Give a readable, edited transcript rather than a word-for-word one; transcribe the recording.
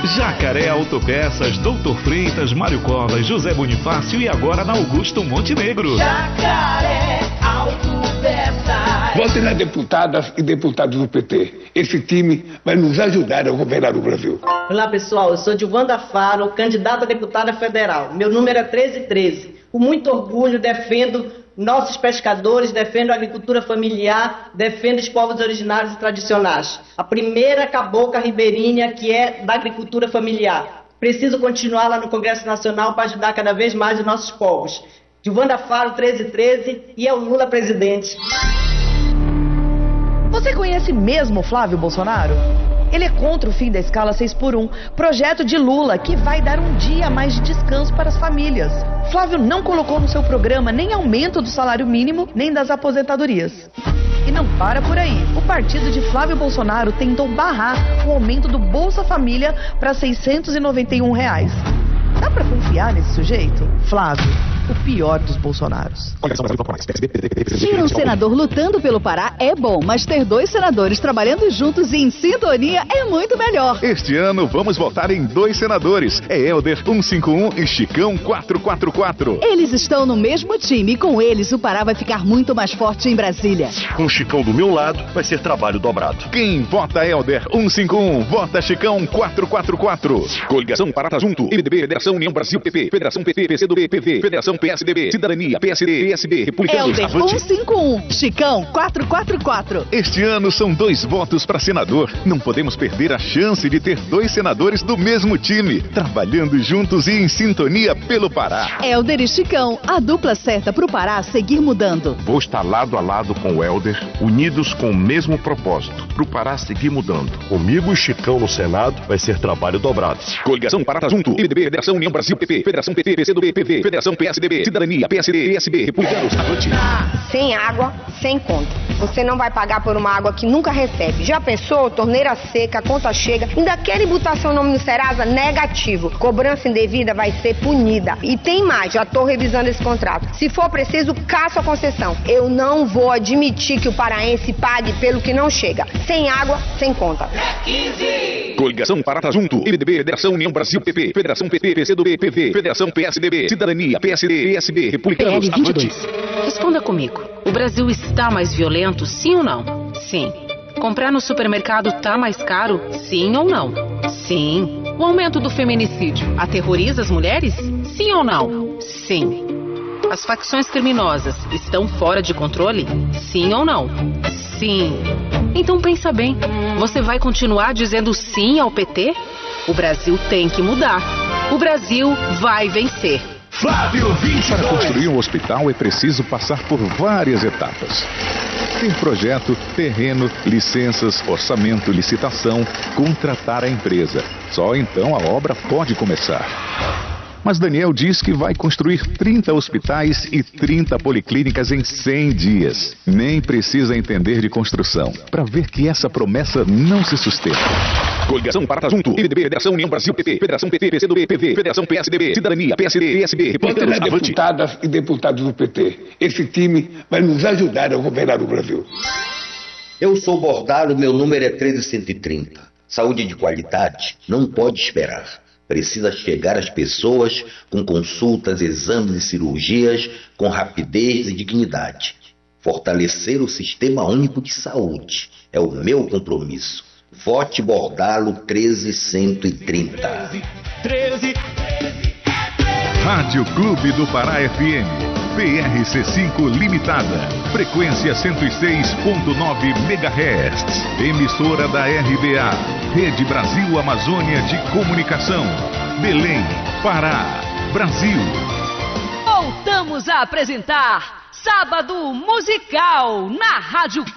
Jacaré Autopeças, Doutor Freitas, Mário Covas, José Bonifácio e agora na Augusto Montenegro. Jacaré Autopeças. Votem nas deputadas e deputados do PT. Esse time vai nos ajudar a governar o Brasil. Olá pessoal, eu sou Dilvanda Faro, candidata a deputada federal. Meu número é 1313. Com muito orgulho defendo nossos pescadores, defendo a agricultura familiar, defendo os povos originários e tradicionais. A primeira cabocla ribeirinha que é da agricultura familiar. Preciso continuar lá no Congresso Nacional para ajudar cada vez mais os nossos povos. Dilvanda Faro, 1313 e é o Lula presidente. Você conhece mesmo Flávio Bolsonaro? Ele é contra o fim da escala 6x1, projeto de Lula que vai dar um dia a mais de descanso para as famílias. Flávio não colocou no seu programa nem aumento do salário mínimo, nem das aposentadorias. E não para por aí. O partido de Flávio Bolsonaro tentou barrar o aumento do Bolsa Família para R$ 691. Dá pra confiar nesse sujeito? Flávio, o pior dos Bolsonaros. Ter um senador lutando pelo Pará é bom, mas ter dois senadores trabalhando juntos e em sintonia é muito melhor. Este ano vamos votar em 2 senadores. É Helder 151 e Chicão 444. Eles estão no mesmo time e com eles o Pará vai ficar muito mais forte em Brasília. Com o Chicão do meu lado, vai ser trabalho dobrado. Quem vota Helder 151, vota Chicão 444. Coligação Parata Junto, MDB, Federação União Brasil PP, Federação PT, PCdoB, PV, Federação PSDB, Cidadania, PSD, PSB, Republicanos, Helder 151, Chicão 444. Este ano são 2 votos para senador. Não podemos perder a chance de ter 2 senadores do mesmo time, trabalhando juntos e em sintonia pelo Pará. Helder e Chicão, a dupla certa pro Pará seguir mudando. Vou estar lado a lado com o Helder, unidos com o mesmo propósito, pro Pará seguir mudando. Comigo e Chicão no Senado vai ser trabalho dobrado. Coligação Parata Junto, MDB, Federação União Brasil PP, Federação PT, PCdoB, PV, Federação PSDB, Cidadania, PSD, PSB, Republicanos, avante. Sem água, sem conta. Você não vai pagar por uma água que nunca recebe. Já pensou? Torneira seca, a conta chega. Ainda querem botar seu nome no Serasa? Negativo. Cobrança indevida vai ser punida. E tem mais, já estou revisando esse contrato. Se for preciso, caça a concessão. Eu não vou admitir que o paraense pague pelo que não chega. Sem água, sem conta. 15. Coligação Parata Junto, MDB, Federação União Brasil PP, Federação PT, PCdoB, PV, Federação PSDB, Cidadania, PSD, PSB, Republicanos, avante. Responda comigo. O Brasil está mais violento, sim ou não? Sim. Comprar no supermercado tá mais caro, sim ou não? Sim. O aumento do feminicídio aterroriza as mulheres? Sim ou não? Sim. As facções criminosas estão fora de controle? Sim ou não? Sim. Então pensa bem, você vai continuar dizendo sim ao PT? O Brasil tem que mudar. O Brasil vai vencer. Flávio 22. Para construir um hospital é preciso passar por várias etapas. Ter projeto, terreno, licenças, orçamento, licitação, contratar a empresa. Só então a obra pode começar. Mas Daniel diz que vai construir 30 hospitais e 30 policlínicas em 100 dias. Nem precisa entender de construção para ver que essa promessa não se sustenta. Coligação Parata Junto, MDB, Federação União Brasil PP, Federação PT, PCdoB, PV, Federação PSDB, Cidadania, PSD, PSB, Republicanos, avante. Deputadas e deputados do PT. Esse time vai nos ajudar a governar o Brasil. Eu sou Bordalo, meu número é 13130. Saúde de qualidade não pode esperar. Precisa chegar às pessoas com consultas, exames e cirurgias com rapidez e dignidade. Fortalecer o Sistema Único de Saúde é o meu compromisso. Vote Bordalo 13130. 13. Rádio Clube do Pará FM. PRC5 Limitada. Frequência 106.9 MHz. Emissora da RBA. Rede Brasil Amazônia de Comunicação. Belém, Pará, Brasil. Voltamos a apresentar Sábado Musical na Rádio